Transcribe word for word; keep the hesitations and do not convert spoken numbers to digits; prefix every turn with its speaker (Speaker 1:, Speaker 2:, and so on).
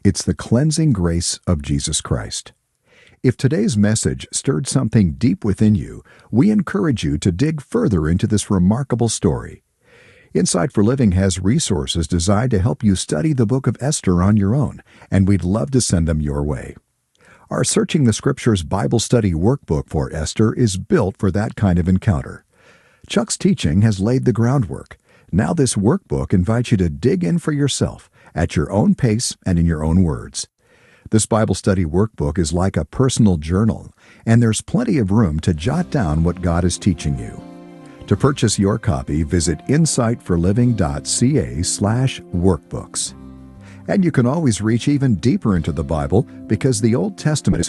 Speaker 1: It's the cleansing grace of Jesus Christ. If today's message stirred something deep within you, we encourage you to dig further into this remarkable story. Insight for Living has resources designed to help you study the book of Esther on your own, and we'd love to send them your way. Our Searching the Scriptures Bible Study Workbook for Esther is built for that kind of encounter. Chuck's teaching has laid the groundwork. Now this workbook invites you to dig in for yourself, at your own pace and in your own words. This Bible study workbook is like a personal journal, and there's plenty of room to jot down what God is teaching you. To purchase your copy, visit insightforliving.ca slash workbooks. And you can always reach even deeper into the Bible because the Old Testament is